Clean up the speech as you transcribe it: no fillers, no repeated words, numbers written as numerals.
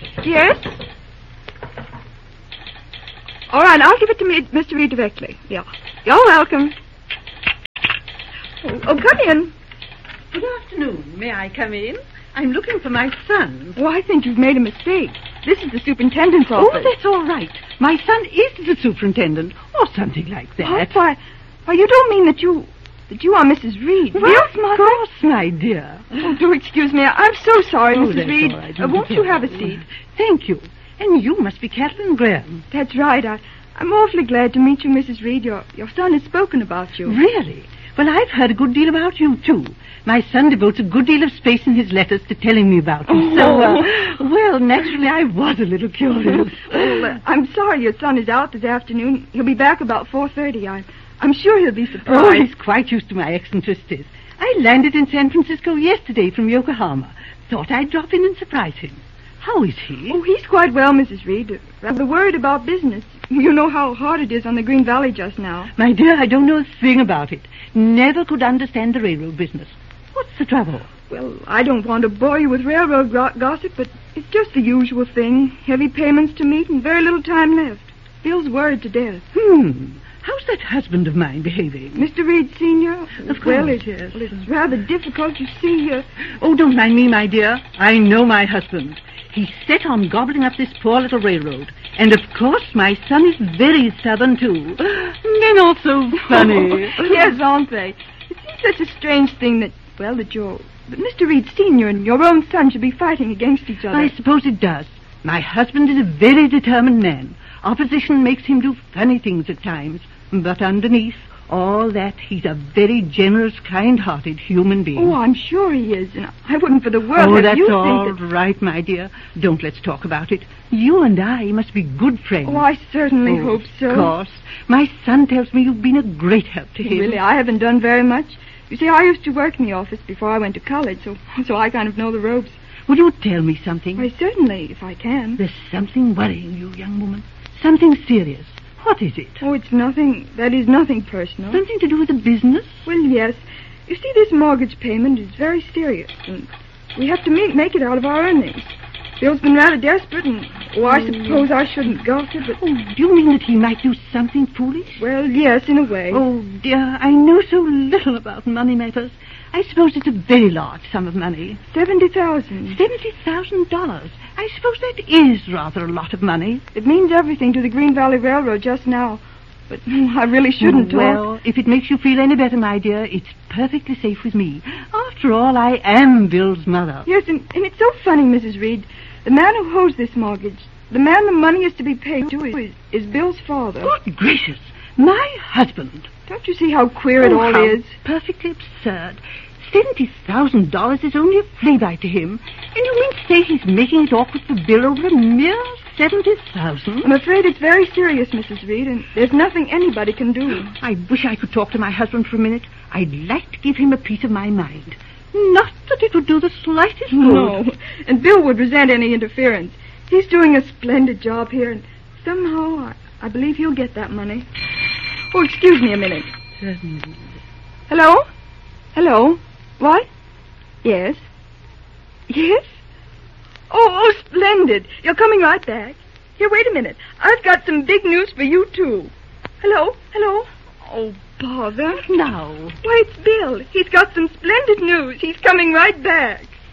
Yes? All right, I'll give it to Mr. Reed directly. Yeah. You're welcome. Oh, come in. Good afternoon. May I come in? I'm looking for my son. Oh, I think you've made a mistake. This is the superintendent's office. Oh, that's all right. My son is the superintendent, or something like that. Oh, why, you don't mean that you are Mrs. Reed. Well, of course, my dear. Oh, do excuse me. I'm so sorry, Mrs. That's Reed. all right. Won't you have a seat? Thank you. And you must be Kathleen Graham. That's right. I'm awfully glad to meet you, Mrs. Reed. Your son has spoken about you. Really? Well, I've heard a good deal about you, too. My son devotes a good deal of space in his letters to telling me about you. So, well, naturally, I was a little curious. Well, I'm sorry your son is out this afternoon. He'll be back about 4:30. I'm sure he'll be surprised. Oh, he's quite used to my eccentricities. I landed in San Francisco yesterday from Yokohama. Thought I'd drop in and surprise him. How is he? Oh, he's quite well, Mrs. Reed. Rather worried about business. You know how hard it is on the Green Valley just now. My dear, I don't know a thing about it. Never could understand the railroad business. What's the trouble? Well, I don't want to bore you with railroad gossip, but it's just the usual thing. Heavy payments to meet and very little time left. Bill's worried to death. How's that husband of mine behaving? Mr. Reed Sr.? Of course, well, yes. It's rather difficult, you see. Oh, don't mind me, my dear. I know my husband. He's set on gobbling up this poor little railroad. And, of course, my son is very stubborn, too. Men are so funny. Yes, aren't they? It seems such a strange thing that Mr. Reed Sr. and your own son should be fighting against each other. I suppose it does. My husband is a very determined man. Opposition makes him do funny things at times. But underneath all that, he's a very generous, kind-hearted human being. Oh, I'm sure he is. And I wouldn't for the world have that's you all think that... right, my dear. Don't let's talk about it. You and I must be good friends. Oh, I certainly hope so. Of course. My son tells me you've been a great help to him. Really, I haven't done very much. You see, I used to work in the office before I went to college, so I kind of know the ropes. Would you tell me something? Why, certainly, if I can. There's something worrying you, young woman. Something serious. What is it? Oh, it's nothing. That is nothing personal. Something to do with the business? Well, yes. You see, this mortgage payment is very serious, and we have to make it out of our earnings. Bill's been rather desperate, and, I suppose I shouldn't gossip, but... Oh, do you mean that he might do something foolish? Well, yes, in a way. Oh, dear, I know so little about money matters. I suppose it's a very large sum of money. $70,000. $70,000. I suppose that is rather a lot of money. It means everything to the Green Valley Railroad just now. But I really shouldn't talk. Well, if it makes you feel any better, my dear, it's perfectly safe with me. After all, I am Bill's mother. Yes, and it's so funny, Mrs. Reed. The man who holds this mortgage, the man the money is to be paid to, is Bill's father. Good gracious. My husband. Don't you see how queer it all is? Perfectly absurd. $70,000 is only a flea-bite to him. And you mean to say he's making it awkward for Bill over a mere $70,000? I'm afraid it's very serious, Mrs. Reed, and there's nothing anybody can do. I wish I could talk to my husband for a minute. I'd like to give him a piece of my mind. Not that it would do the slightest good. No, and Bill would resent any interference. He's doing a splendid job here, and somehow I believe he'll get that money. Oh, excuse me a minute. Hello? Hello? What? Yes? Yes? Oh, splendid. You're coming right back. Here, wait a minute. I've got some big news for you, too. Hello? Hello? Oh, bother. Now. Why, it's Bill. He's got some splendid news. He's coming right back.